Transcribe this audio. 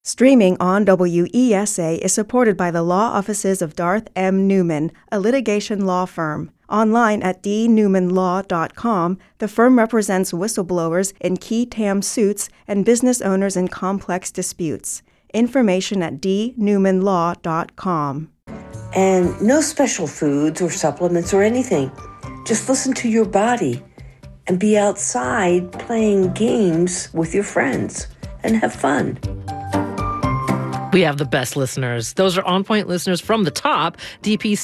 Streaming on WESA is supported by the law offices of Darth M. Newman, a litigation law firm. Online at dnewmanlaw.com, the firm represents whistleblowers in qui tam suits and business owners in complex disputes. Information at dnewmanlaw.com. And no special foods or supplements or anything. Just listen to your body and be outside playing games with your friends and have fun. We have the best listeners. Those are On Point listeners from the top. DP